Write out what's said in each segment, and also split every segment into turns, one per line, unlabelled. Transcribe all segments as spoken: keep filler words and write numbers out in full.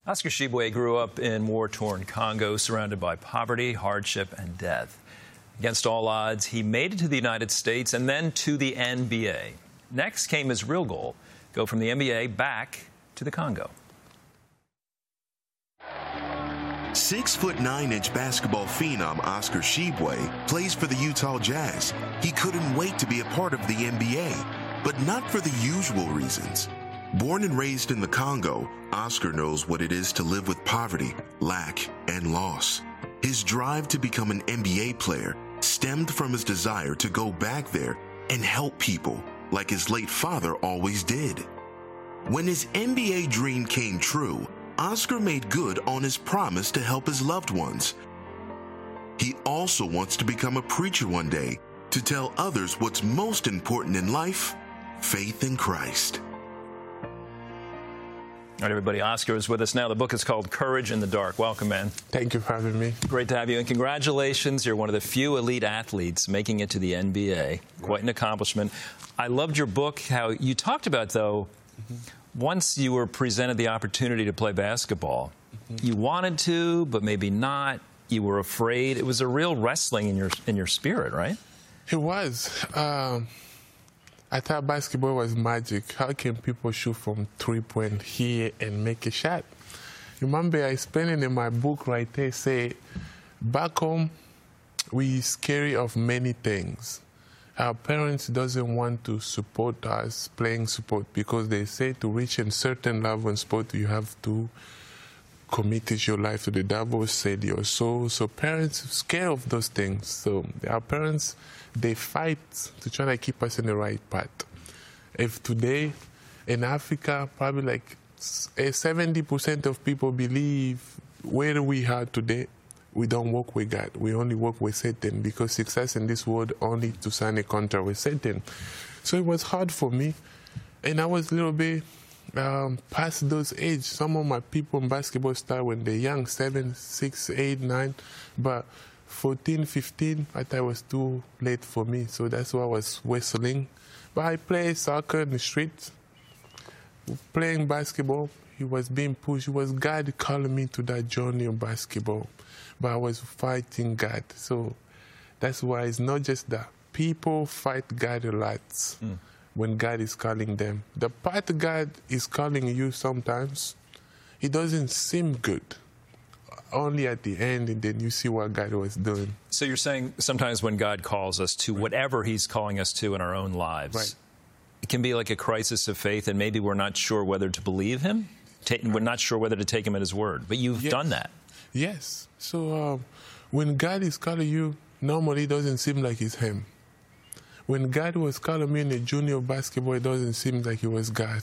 Oscar Tshiebwe grew up in war-torn Congo, surrounded by poverty, hardship, and death. Against all odds, he made it to the United States and then to the N B A. Next came his real goal, go from the N B A back to the Congo.
Six foot nine inch basketball phenom Oscar Tshiebwe plays for the Utah Jazz. He couldn't wait to be a part of the N B A, but not for the usual reasons. Born and raised in the Congo, Oscar knows what it is to live with poverty, lack, and loss. His drive to become an N B A player stemmed from his desire to go back there and help people like his late father always did. When his N B A dream came true, Oscar made good on his promise to help his loved ones. He also wants to become a preacher one day to tell others what's most important in life, faith in Christ.
All right, everybody, Oscar is with us now. The book is called Courage in the Dark. Welcome, man.
Thank you for having me.
Great to have you, and congratulations. You're one of the few elite athletes making it to the N B A. Quite an accomplishment. I loved your book, how you talked about, though, mm-hmm. once you were presented the opportunity to play basketball, mm-hmm. you wanted to, but maybe not. You were afraid. It was a real wrestling in your in your spirit, right?
It was. Um, I thought basketball was magic. How can people shoot from three-point here and make a shot? Remember, I explained it in my book right there, say, back home, we scary of many things. Our parents doesn't want to support us playing sport because they say to reach a certain level in sport, you have to commit your life to the devil, sell your soul. So parents are scared of those things. So our parents, they fight to try to keep us in the right path. If today in Africa, probably like seventy percent of people believe where we are today, we don't work with God. We only work with Satan because success in this world only to sign a contract with Satan. So it was hard for me. And I was a little bit um, past those age. Some of my people in basketball start when they're young, seven, six, eight, nine. But fourteen, fifteen, I thought it was too late for me. So that's why I was wrestling. But I played soccer in the streets, playing basketball. He was being pushed. It was God calling me to that journey of basketball. But I was fighting God. So that's why it's not just that. People fight God a lot mm. when God is calling them. The part God is calling you sometimes, it doesn't seem good. Only at the end, and then you see what God was doing.
So you're saying sometimes when God calls us to whatever he's calling us to in our own lives,
right.
it can be like a crisis of faith, and maybe we're not sure whether to believe him. We're not sure whether to take him at his word. But you've
yes.
done that.
Yes. So um, when God is calling you, normally it doesn't seem like it's him. When God was calling me in the junior basketball, it doesn't seem like it was God.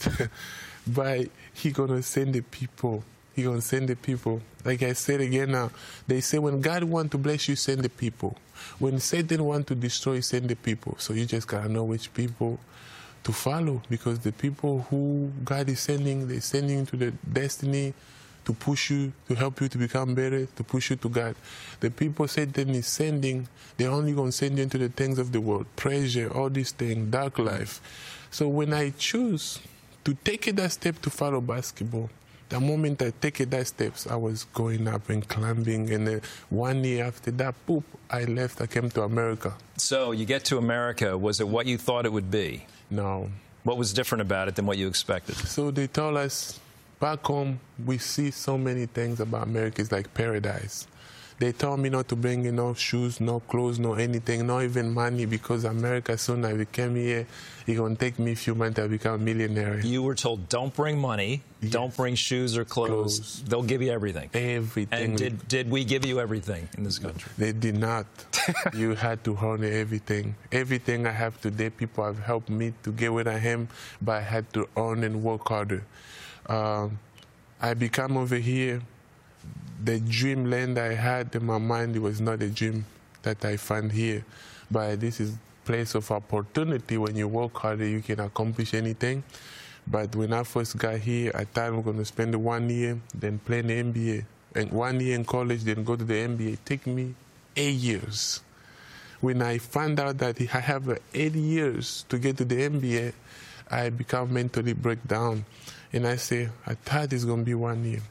But he going to send the people. He going to send the people. Like I said again now, they say when God want to bless you, send the people. When Satan want to destroy, send the people. So you just got to know which people to follow, because the people who God is sending, they're sending you to the destiny to push you, to help you to become better, to push you to God. The people Satan is sending, they're only going to send you into the things of the world, pleasure, all these things, dark life. So when I choose to take that step to follow basketball, the moment I take that steps, I was going up and climbing, and uh, one year after that, poop, I left, I came to America.
So you get to America, was it what you thought it would be?
No.
What was different about it than what you expected?
So they told us, back home, we see so many things about America. It's like paradise. They told me not to bring in no shoes, no clothes, no anything, not even money, because America, soon I came here, it's going to take me a few months to become a millionaire.
You were told, don't bring money, yes. don't bring shoes or clothes. clothes. They'll give you everything.
Everything.
And did, did we give you everything in this country?
They did not. You had to earn everything. Everything I have today, people have helped me to get where I am, but I had to earn and work harder. Um, I become over here. The dreamland I had in my mind, it was not a dream that I found here. But this is a place of opportunity. When you work harder, you can accomplish anything. But when I first got here, I thought I'm going to spend one year, then play in the N B A. And one year in college, then go to the N B A. It took me eight years. When I found out that I have eight years to get to the N B A, I become mentally break down. And I say, I thought it's going to be one year.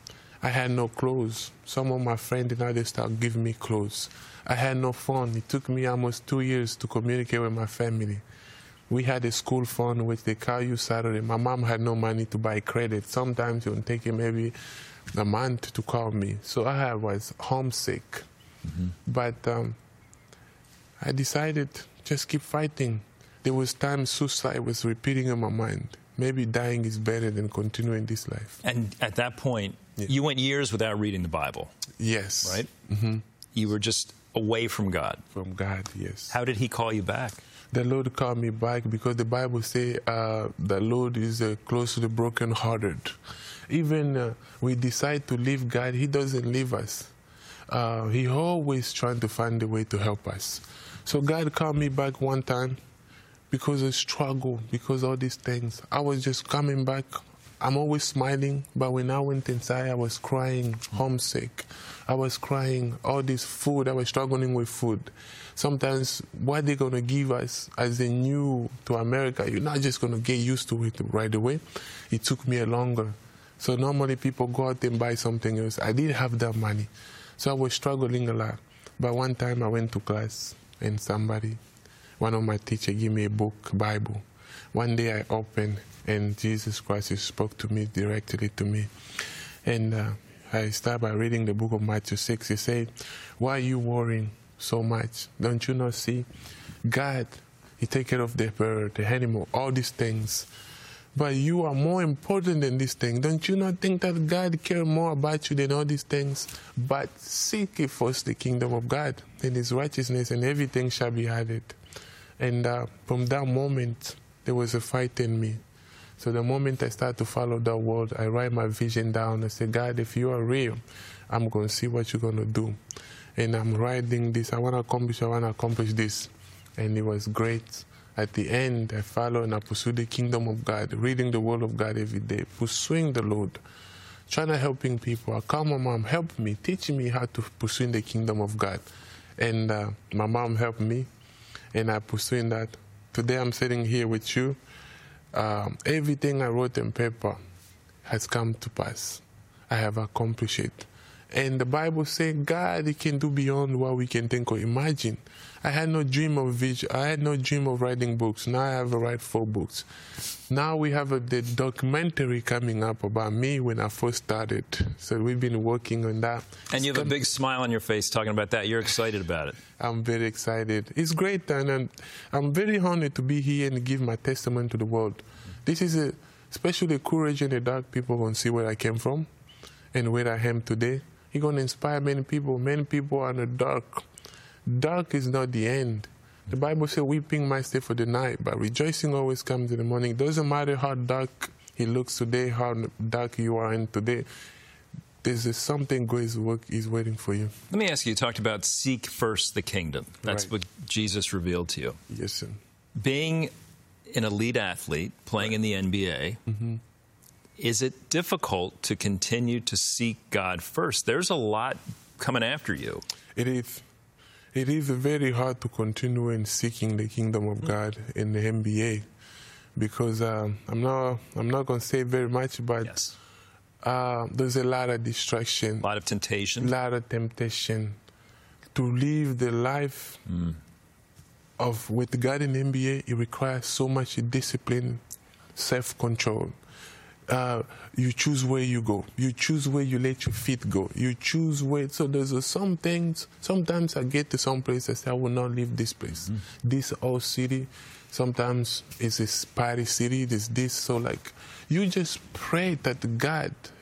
I had no clothes. Some of my friends now they start giving me clothes. I had no phone. It took me almost two years to communicate with my family. We had a school phone which they call you Saturday. My mom had no money to buy credit. Sometimes it would take maybe a month to call me. So I was homesick. Mm-hmm. But um, I decided just keep fighting. There was times suicide was repeating in my mind. Maybe dying is better than continuing this life.
And at that point, yeah. you went years without reading the Bible.
Yes.
Right?
Mm-hmm.
You were just away from God.
From God, yes.
How did he call you back?
The Lord called me back because the Bible says uh, the Lord is uh, close to the brokenhearted. Even uh, we decide to leave God, he doesn't leave us. Uh, he always trying to find a way to help us. So God called me back one time because of struggle, because of all these things. I was just coming back. I'm always smiling, but when I went inside, I was crying, homesick. I was crying, all this food, I was struggling with food. Sometimes what they're going to give us as they new to America, you're not just going to get used to it right away. It took me a longer. So normally people go out and buy something else. I didn't have that money. So I was struggling a lot. But one time I went to class and somebody, one of my teachers gave me a book, Bible. One day I opened and Jesus Christ spoke to me directly to me. And uh, I started by reading the book of Matthew six. He said, why are you worrying so much? Don't you not see? God, he take care of the bird, the animal, all these things. But you are more important than these things. Don't you not think that God cares more about you than all these things? But seek ye first the kingdom of God and his righteousness, and everything shall be added. And uh, from that moment, there was a fight in me. So the moment I started to follow that word, I write my vision down. I say, God, if you are real, I'm going to see what you're going to do. And I'm writing this. I want to accomplish, I want to accomplish this. And it was great. At the end, I follow and I pursue the kingdom of God, reading the word of God every day, pursuing the Lord, trying to helping people. I call my mom, help me, teach me how to pursue the kingdom of God. And uh, my mom helped me, and I pursuing that. Today I'm sitting here with you. Um, everything I wrote in paper has come to pass. I have accomplished it. And the Bible says God, he can do beyond what we can think or imagine. I had no dream of vision. I had no dream of writing books. Now I have to write four books. Now we have a, the documentary coming up about me when I first started. So we've been working on that.
And you have a big smile on your face talking about that. You're excited about it.
I'm very excited. It's great, and I'm, I'm very honored to be here and give my testimony to the world. This is a, especially courage in the dark. People going to see where I came from and where I am today. It's going to inspire many people. Many people are in the dark. Dark is not the end. The Bible says weeping might stay for the night, but rejoicing always comes in the morning. It doesn't matter how dark it looks today, how dark you are in today. There's something good is, work, is waiting for you.
Let me ask you, you talked about seek first the kingdom. That's right. What Jesus revealed to you.
Yes, sir.
Being an elite athlete, playing right. in the N B A, mm-hmm. is it difficult to continue to seek God first? There's a lot coming after you.
It is. It is very hard to continue in seeking the kingdom of God in the N B A because um, I'm not I'm not going to say very much, but
yes.
uh, there's a lot of distraction.
A lot of temptation.
A lot of temptation to live the life mm. of with God in the N B A. It requires so much discipline, self-control. Uh, you choose where you go. You choose where you let your feet go. You choose where. So there's uh, some things. Sometimes I get to some place I say I will not leave this place. Mm-hmm. This old city. Sometimes it's a party city. There's this. So like, you just pray that God